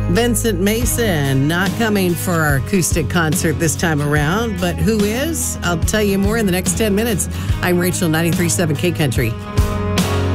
Vincent Mason not coming for our acoustic concert this time around, but who is? I'll tell you more in the next 10 minutes. I'm Rachel, 93.7 K Country.